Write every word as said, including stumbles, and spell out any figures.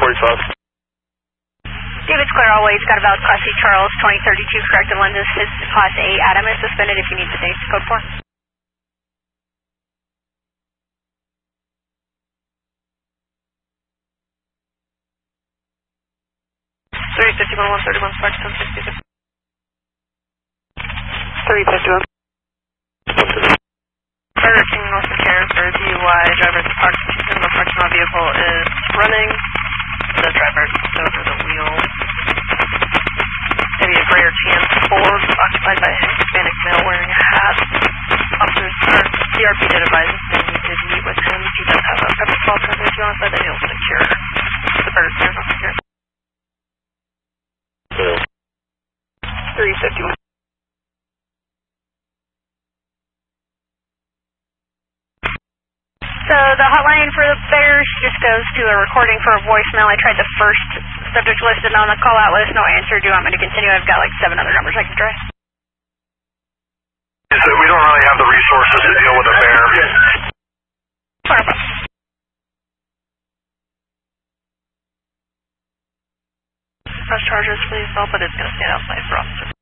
forty-five. David's clear always, got a valid Class C Charles, twenty thirty-two, corrective lenses, his Class A Adam is suspended if you need the dates, code four. three fifty-one, one thirty-one, sparks, ten sixty-six. three fifty-one. Burger King North Care for D U I, driver parked in the parking lot vehicle is running. The driver is over the wheel. Maybe a greater chance Ford occupied by a Hispanic male wearing a hat. Officers, or C R P did advise us that we did meet with him. He does have a pepper ball presentation on site that he'll secure. The Burger King is not secure. three fifty-one. So the hotline for the Bears just goes to a recording for a voicemail. I tried the first subject listed on the call out list, no answer. Do you want me to continue? I've got like seven other numbers I can try. Is that we don't really have the resources to deal with a bear. Perfect. Press charges, please. I'll put it's going to stand outside for officers.